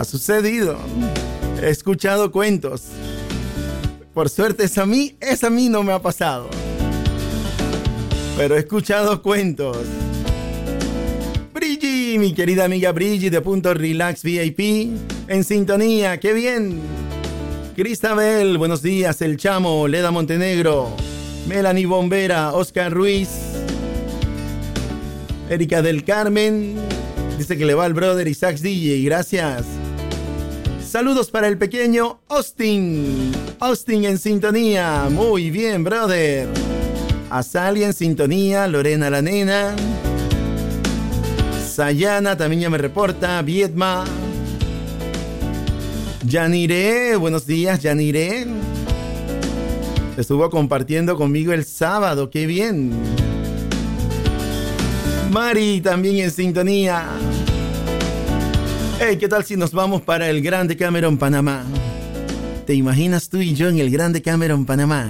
Ha sucedido. He escuchado cuentos. Por suerte, esa a mí no me ha pasado. Pero he escuchado cuentos. Brigitte, mi querida amiga Brigitte de Punto Relax VIP, en sintonía, ¡qué bien! Cristabel, buenos días, El Chamo, Leda Montenegro, Melanie Bombera, Oscar Ruiz, Erika del Carmen, dice que le va al brother Isaac DJ, gracias. Saludos para el pequeño Austin en sintonía, muy bien, brother. Azali en sintonía, Lorena la nena, Sayana también ya me reporta, Vietma, Yanire, buenos días Yanire. Estuvo compartiendo conmigo el sábado, qué bien. Mari también en sintonía. Hey, ¿qué tal si nos vamos para el Grande Cameron, Panamá? ¿Te imaginas tú y yo en el Grande Cameron, Panamá?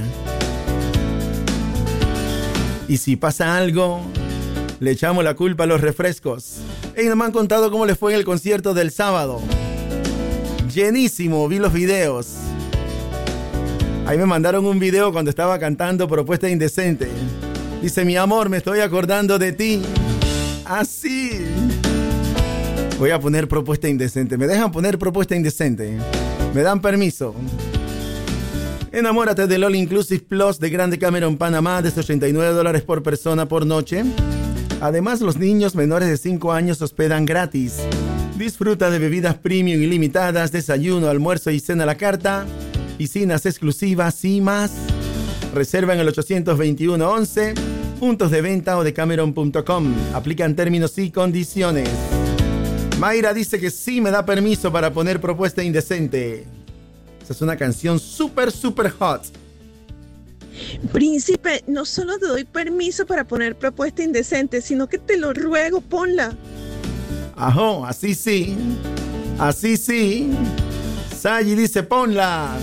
Y si pasa algo, le echamos la culpa a los refrescos. Ellos me han contado cómo les fue en el concierto del sábado. Llenísimo, vi los videos. Ahí me mandaron un video cuando estaba cantando Propuesta Indecente. Dice, mi amor, me estoy acordando de ti. Así. Voy a poner Propuesta Indecente. ¿Me dejan poner Propuesta Indecente? ¿Me dan permiso? Enamórate del All Inclusive Plus de Grande Cameron, Panamá, desde $89 por persona por noche. Además, los niños menores de 5 años se hospedan gratis. Disfruta de bebidas premium ilimitadas, desayuno, almuerzo y cena a la carta, piscinas exclusivas y más. Reserva en el 821-11, puntos de venta o de Cameron.com. Aplican términos y condiciones. Mayra dice que sí me da permiso para poner Propuesta Indecente. Esa es una canción súper hot. Príncipe, no solo te doy permiso para poner Propuesta Indecente, sino que te lo ruego, ponla. Ajá, así sí. Así sí. Sayi dice, ponla.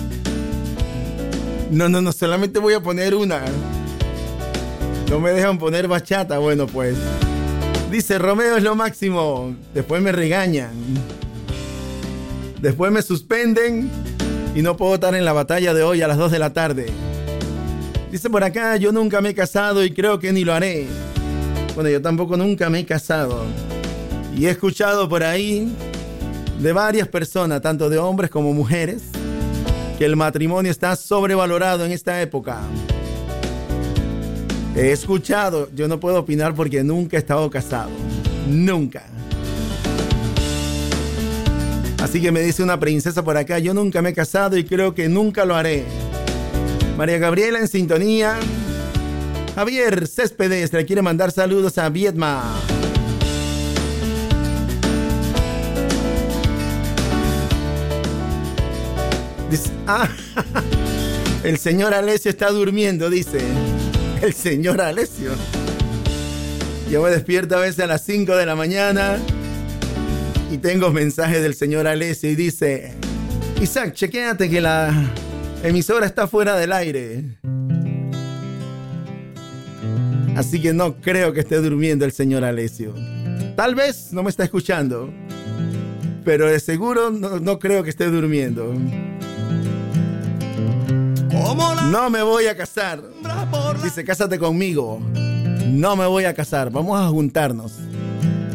No, solamente voy a poner una. No me dejan poner bachata, bueno pues. Dice, Romeo es lo máximo. Después me regañan. Después me suspenden y no puedo estar en la batalla de hoy a las 2 de la tarde. Dice por acá, yo nunca me he casado y creo que ni lo haré. Bueno, yo tampoco nunca me he casado. Y he escuchado por ahí de varias personas, tanto de hombres como mujeres, que el matrimonio está sobrevalorado en esta época. He escuchado, yo no puedo opinar porque nunca he estado casado. Nunca. Así que me dice una princesa por acá, yo nunca me he casado y creo que nunca lo haré. María Gabriela en sintonía. Javier Céspedes le quiere mandar saludos a Vietma. Dice, el señor Alessio está durmiendo, dice. El señor Alessio. Yo me despierto a veces a las 5 de la mañana y tengo mensajes del señor Alessio y dice, Isaac, chequéate que la emisora está fuera del aire. Así que no creo que esté durmiendo el señor Alessio. Tal vez no me está escuchando, pero de seguro no creo que esté durmiendo. No me voy a casar. Dice, cásate conmigo. No me voy a casar. Vamos a juntarnos.